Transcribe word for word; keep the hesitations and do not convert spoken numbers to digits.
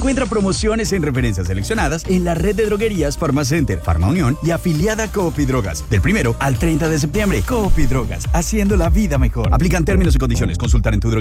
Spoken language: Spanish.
Encuentra promociones en referencias seleccionadas en la red de droguerías Farmacenter, Farma Unión y afiliada Coop y Drogas. Del primero al treinta de septiembre, Coop y Drogas, haciendo la vida mejor. Aplican términos y condiciones. Consultar en tu droguería